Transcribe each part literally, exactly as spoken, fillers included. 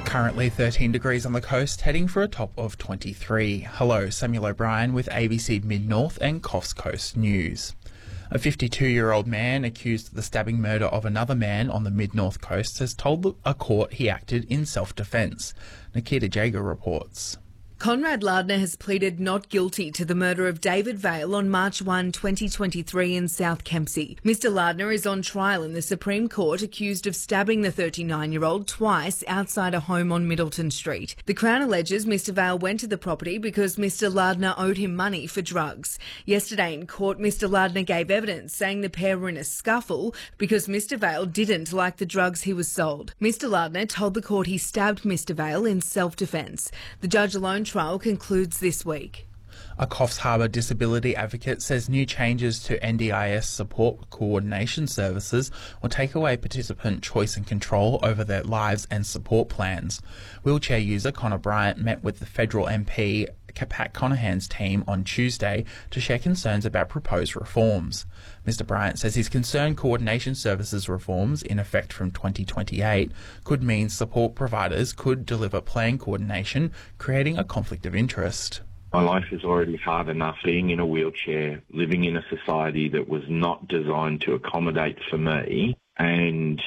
Currently thirteen degrees on the coast, heading for a top of twenty-three. Hello, Samuel O'Brien with A B C Mid-North and Coffs Coast News. A fifty-two-year-old man accused of the stabbing murder of another man on the Mid-North coast has told a court he acted in self-defence. Nikita Jager reports. Conrad Lardner has pleaded not guilty to the murder of David Vale on March first, twenty twenty-three in South Kempsey. Mister Lardner is on trial in the Supreme Court accused of stabbing the thirty-nine-year-old twice outside a home on Middleton Street. The Crown alleges Mister Vale went to the property because Mister Lardner owed him money for drugs. Yesterday in court, Mister Lardner gave evidence saying the pair were in a scuffle because Mister Vale didn't like the drugs he was sold. Mister Lardner told the court he stabbed Mister Vale in self-defence. The judge alone trial concludes this week. A Coffs Harbour disability advocate says new changes to N D I S support coordination services will take away participant choice and control over their lives and support plans. Wheelchair user Connor Bryant met with the federal M P Pat Conahan's team on Tuesday to share concerns about proposed reforms. Mister Bryant says his concerned coordination services reforms, in effect from twenty twenty-eight, could mean support providers could deliver plan coordination, creating a conflict of interest. My life is already hard enough being in a wheelchair, living in a society that was not designed to accommodate for me, and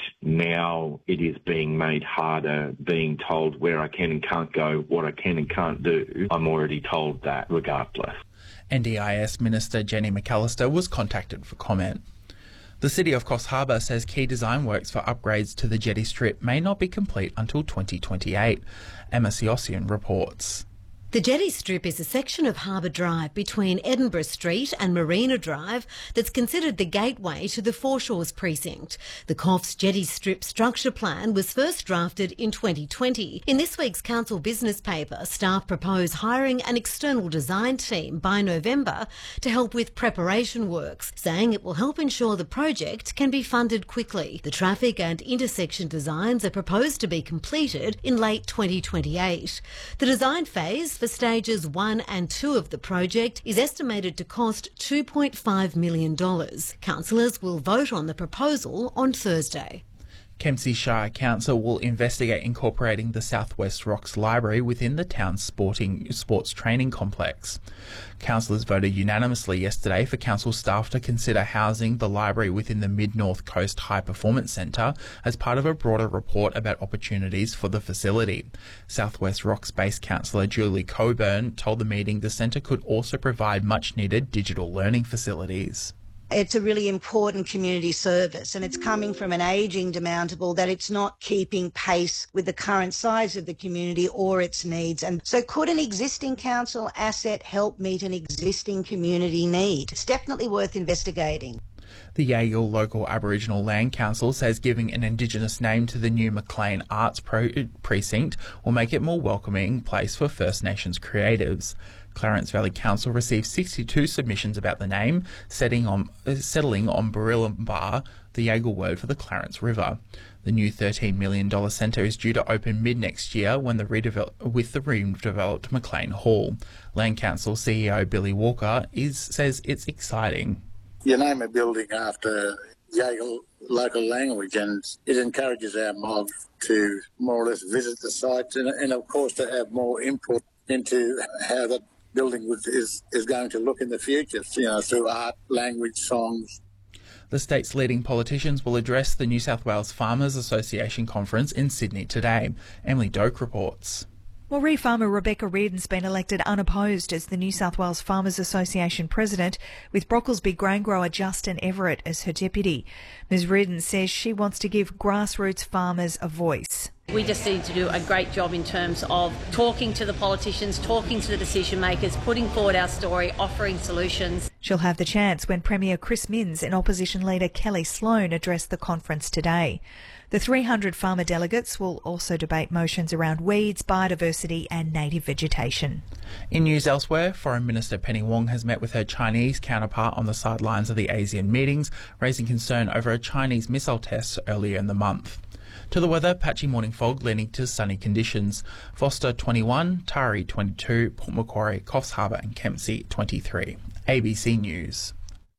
now it is being made harder, being told where I can and can't go, what I can and can't do. I'm already told that regardless. N D I S Minister Jenny McAllister was contacted for comment. The City of Coffs Harbour says key design works for upgrades to the jetty strip may not be complete until twenty twenty-eight. Emma Siossian reports. The jetty strip is a section of Harbour Drive between Edinburgh Street and Marina Drive that's considered the gateway to the Foreshores precinct. The Coffs jetty strip structure plan was first drafted in twenty twenty. In this week's council business paper, staff propose hiring an external design team by November to help with preparation works, saying it will help ensure the project can be funded quickly. The traffic and intersection designs are proposed to be completed in late twenty twenty-eight. The design phase for stages one and two of the project is estimated to cost two point five million dollars. Councillors will vote on the proposal on Thursday. Kempsey Shire Council will investigate incorporating the Southwest Rocks Library within the town's sporting sports training complex. Councillors voted unanimously yesterday for council staff to consider housing the library within the Mid-North Coast High Performance Centre as part of a broader report about opportunities for the facility. Southwest Rocks-based councillor Julie Coburn told the meeting the centre could also provide much-needed digital learning facilities. It's a really important community service, and it's coming from an ageing demountable that it's not keeping pace with the current size of the community or its needs. And so could an existing council asset help meet an existing community need? It's definitely worth investigating. The Yagle Local Aboriginal Land Council says giving an Indigenous name to the new Maclean Arts Pro- Precinct will make it a more welcoming place for First Nations creatives. Clarence Valley Council received sixty-two submissions about the name, setting on, uh, settling on Barillambar, the Yagle word for the Clarence River. The new thirteen million dollars centre is due to open mid-next year when the redevelop, with the redeveloped Maclean Hall. Land Council C E O Billy Walker is, says it's exciting. You name a building after Yagle local language, and it encourages our mob to more or less visit the sites and, and of course to have more input into how the building would, is, is going to look in the future, you know, through art, language, songs. The state's leading politicians will address the New South Wales Farmers Association conference in Sydney today. Emily Doak reports. Moree farmer Rebecca Reardon's been elected unopposed as the New South Wales Farmers Association president, with Brocklesby grain grower Justin Everett as her deputy. Ms Reardon says she wants to give grassroots farmers a voice. We just need to do a great job in terms of talking to the politicians, talking to the decision makers, putting forward our story, offering solutions. She'll have the chance when Premier Chris Minns and opposition leader Kelly Sloan address the conference today. The three hundred farmer delegates will also debate motions around weeds, biodiversity and native vegetation. In news elsewhere, Foreign Minister Penny Wong has met with her Chinese counterpart on the sidelines of the ASEAN meetings, raising concern over a Chinese missile test earlier in the month. To the weather, patchy morning fog leading to sunny conditions. Foster twenty-one, Tari twenty-two, Port Macquarie, Coffs Harbour and Kempsey twenty-three. A B C News.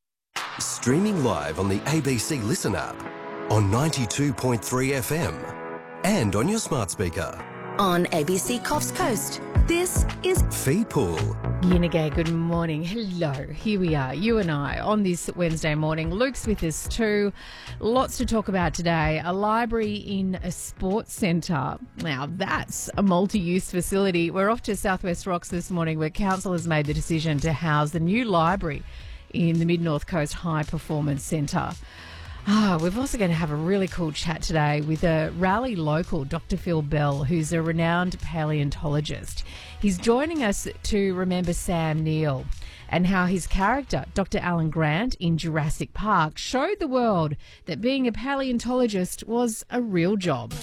Streaming live on the A B C Listen app, on ninety-two point three F M and on your smart speaker. On A B C Coffs Coast, this is Fee Pool. Yinagay, good morning. Hello, here we are, you and I, on this Wednesday morning. Luke's with us too. Lots to talk about today. A library in a sports centre. Now, that's a multi-use facility. We're off to Southwest Rocks this morning, where council has made the decision to house the new library in the Mid-North Coast High Performance Centre. Ah, we're also going to have a really cool chat today with a Raleigh local, Doctor Phil Bell, who's a renowned paleontologist. He's joining us to remember Sam Neill and how his character, Doctor Alan Grant in Jurassic Park, showed the world that being a paleontologist was a real job.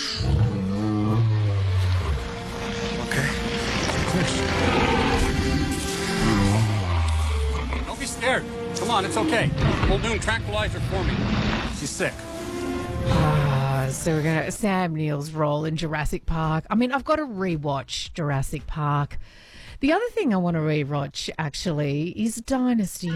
Okay. Don't be scared. Come on, it's okay. Muldoon tranquilizer for me. She's sick. Ah, so we're going to Sam Neill's role in Jurassic Park. I mean, I've got to rewatch Jurassic Park. The other thing I want to rewatch, actually, is Dynasty.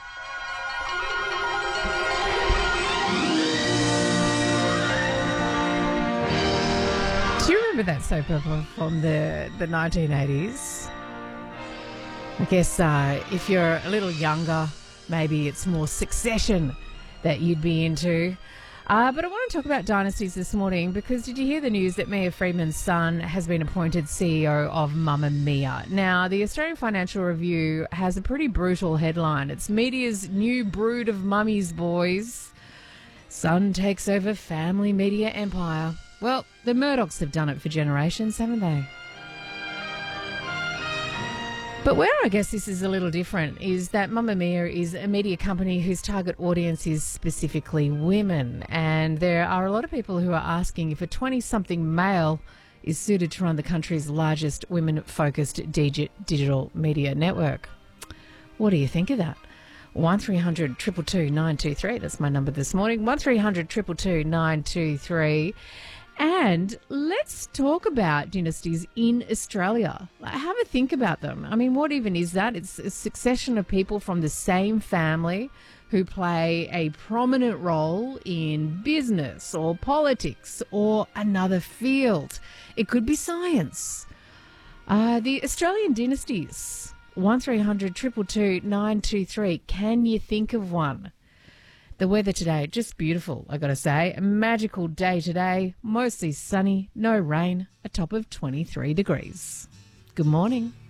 Do you remember that soap opera from the, the nineteen eighties? I guess uh, if you're a little younger, maybe it's more Succession that you'd be into. Uh, but I want to talk about dynasties this morning because did you hear the news that Mia Freedman's son has been appointed C E O of Mamma Mia? Now, the Australian Financial Review has a pretty brutal headline. It's media's new brood of mummies boys. Son takes over family media empire. Well, the Murdochs have done it for generations, haven't they? But where I guess this is a little different is that Mamma Mia is a media company whose target audience is specifically women. And there are a lot of people who are asking if a twenty-something male is suited to run the country's largest women-focused digi- digital media network. What do you think of that? one three hundred two two two nine two three, that's my number this morning. one three hundred two two two nine two three. And let's talk about dynasties in Australia. Have a think about them. I mean, what even is that? It's a succession of people from the same family who play a prominent role in business or politics or another field. It could be science. Uh, the Australian dynasties. one three hundred two two two nine two three. Can you think of one? The weather today, just beautiful, I got to say. A magical day today, mostly sunny, no rain, a top of twenty-three degrees. Good morning.